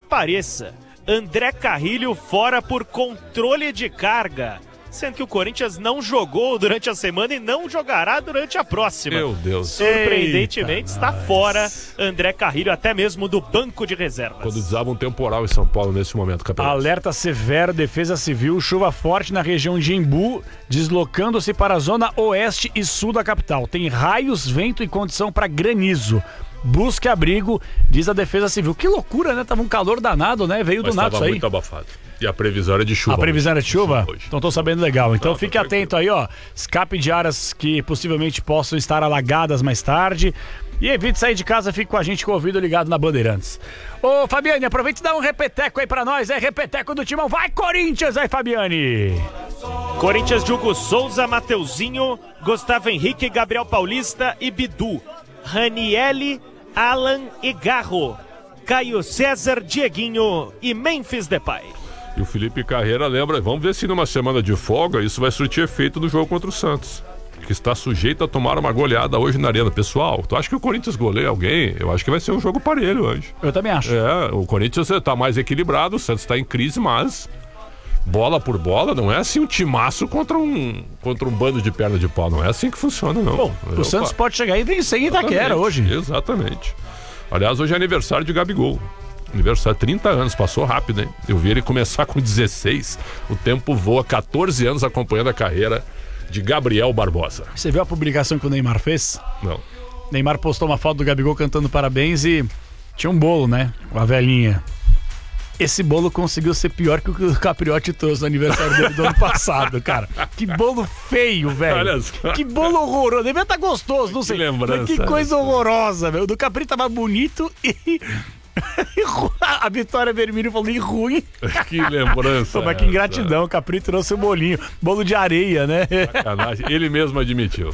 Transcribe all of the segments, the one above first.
pareça, André Carrilho fora por controle de carga, sendo que o Corinthians não jogou durante a semana e não jogará durante a próxima. Meu Deus. Surpreendentemente, está fora André Carrilho, até mesmo do banco de reservas. Quando desaba um temporal em São Paulo nesse momento, campeonato. Alerta severo, Defesa Civil, chuva forte na região de Embu, deslocando-se para a zona oeste e sul da capital. Tem raios, vento e condição para granizo. Busque abrigo, diz a Defesa Civil. Que loucura, né? Tava um calor danado, né? Veio do nada isso aí. Muito abafado. E a previsão era de chuva. A previsão era de chuva? Hoje. Então tô sabendo legal. Então fique atento aí, ó. Escape de áreas que possivelmente possam estar alagadas mais tarde. E evite sair de casa, fique com a gente com o ouvido ligado na Bandeirantes. Ô, Fabiane, aproveite e dá um repeteco aí pra nós. É repeteco do Timão. Vai, Corinthians! Aí, Fabiane! Corinthians de Hugo Souza, Mateuzinho, Gustavo Henrique, Gabriel Paulista e Bidu. Ranielli, Alan e Garro. Caio César, Dieguinho e Memphis Depay. E o Felipe Carreira lembra, vamos ver se numa semana de folga isso vai surtir efeito no jogo contra o Santos, que está sujeito a tomar uma goleada hoje na arena. Pessoal, tu acha que o Corinthians goleia alguém? Eu acho que vai ser um jogo parelho hoje. Eu também acho. O Corinthians está mais equilibrado, o Santos está em crise, mas bola por bola, não é assim um timaço contra um bando de perna de pau, não é assim que funciona, não. Bom, o Santos pode chegar e vencer em Itaquera hoje. Exatamente. Aliás, hoje é aniversário de Gabigol. Aniversário, 30 anos, passou rápido, hein? Eu vi ele começar com 16, o tempo voa, 14 anos acompanhando a carreira de Gabriel Barbosa. Você viu a publicação que o Neymar fez? Não. Neymar postou uma foto do Gabigol cantando parabéns e tinha um bolo, né? Com a velhinha. Esse bolo conseguiu ser pior que o que o Capriotti trouxe no aniversário dele do ano passado, cara. Que bolo feio, velho. Olha só. Que bolo horroroso. Devia estar gostoso, não sei. Que lembrança. Que coisa horrorosa, velho. O do Capri tava bonito e... a Vitória Vermelho falou ruim. Que lembrança. Pô, mas que ingratidão, o Capri trouxe o bolinho. Bolo de areia, né? Sacanagem. Ele mesmo admitiu.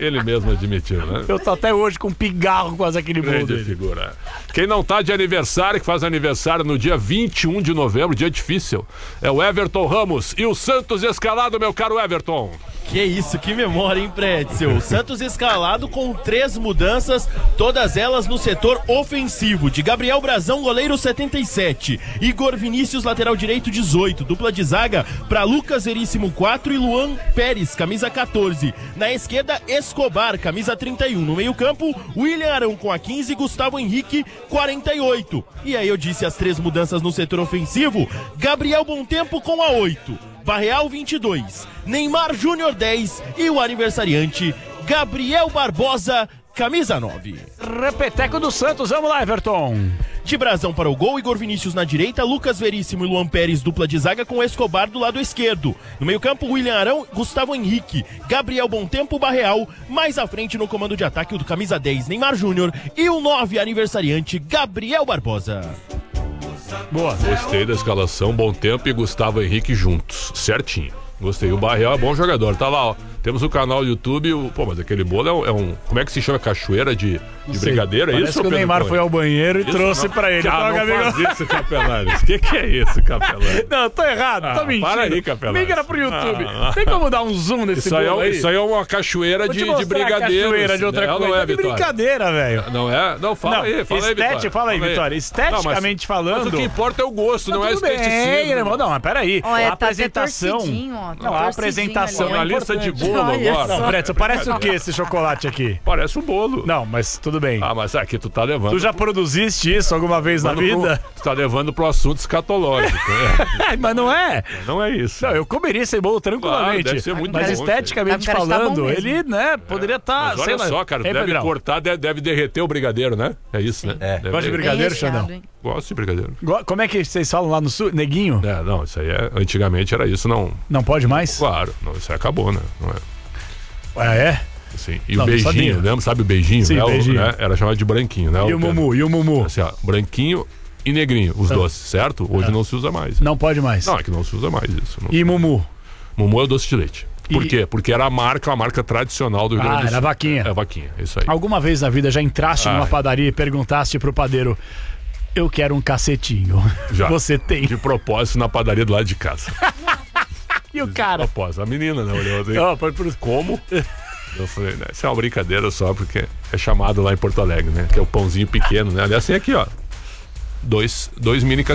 Né? Eu tô até hoje com um pigarro quase aquele bolo Grande dele. figura. Quem não tá de aniversário, que faz aniversário no dia 21 de novembro, dia difícil, é o Everton Ramos e o Santos escalado, meu caro Everton. Que isso, que memória, hein, Pretzel? Santos escalado com 3 mudanças, todas elas no setor ofensivo. De Gabriel Brazão, goleiro 77. Igor Vinícius, lateral direito 18. Dupla de zaga para Lucas Veríssimo 4 e Luan Pérez, camisa 14. Na esquerda, Escobar, camisa 31. No meio campo, William Arão com a 15 e Gustavo Henrique, 48. E aí eu disse as 3 mudanças no setor ofensivo. Gabriel Bontempo com a 8. Barreal 22, Neymar Júnior 10 e o aniversariante Gabriel Barbosa, camisa 9. Repeteco do Santos, vamos lá, Everton. De Brazão para o gol, Igor Vinícius na direita, Lucas Veríssimo e Luan Pérez, dupla de zaga com Escobar do lado esquerdo. No meio campo, William Arão, Gustavo Henrique, Gabriel Bontempo, Barreal. Mais à frente no comando de ataque, o do camisa 10, Neymar Júnior e o 9 aniversariante, Gabriel Barbosa. Boa. Gostei da escalação, Bontempo e Gustavo Henrique juntos, certinho. Gostei, o Barreal é bom jogador, tá lá, ó. Temos o canal do YouTube, mas aquele bolo é um... Como é que se chama? Cachoeira de brigadeiro, é Parece isso? Que o Neymar foi ao banheiro e trouxe pra ele. Ah, não faz isso, Capelares. O que é isso, Capelares? Não, tô errado, tô mentindo. Para aí, Capelares. Migra pro YouTube. Tem como dar um zoom nesse bolo aí? Isso aí é uma cachoeira de brigadeiro. Cachoeira de outra coisa. Não é, de Vitória. Brincadeira, velho. Não é? Não, fala aí, Vitória. Fala aí, Vitória. Esteticamente falando... Mas o que importa é o gosto, não é esteticista. Irmão, não, mas peraí. Olha, a apresentação... Não, a apresentação é uma lista de bolo agora. Pretzel, parece o que esse chocolate aqui? Parece um bolo. Não, mas tudo bem. Ah, mas aqui tu tá levando. Tu já produziste isso alguma vez na vida? Tu tá levando pro assunto escatológico. Mas não é? Não é isso. Não, eu comeria esse bolo tranquilamente. Claro, deve ser muito mas bom, esteticamente falando, ele, né, poderia estar, sei lá. Olha só, cara, deve cortar, deve derreter o brigadeiro, né? É isso, né? Gosta de brigadeiro, Xandão? Gosto de brigadeiro. Como é que vocês falam lá no sul? Neguinho? Não, isso aí antigamente era isso, não. Não pode mais? Claro, isso aí acabou, né? Não é. Ah, é? Sim. E o beijinho, lembra? Sabe o beijinho? Sim, beijinho. Né? Era chamado de branquinho, né? E o mumu? Assim, ó, branquinho e negrinho, os doces, certo? Hoje não se usa mais. Não pode mais? Não, é que não se usa mais isso. E mumu? Mumu é o doce de leite. Por quê? Porque era a marca tradicional do Rio Grande do Sul. Era a vaquinha. É a vaquinha, isso aí. Alguma vez na vida já entraste numa padaria e perguntaste pro padeiro: eu quero um cacetinho. Já. Você tem. De propósito na padaria do lado de casa. E o cara? De propósito. A menina, né? Olhou assim. Como? Eu falei, né? Isso é uma brincadeira só, porque é chamado lá em Porto Alegre, né? Que é o pãozinho pequeno, né? Aliás, tem aqui, ó. Dois mini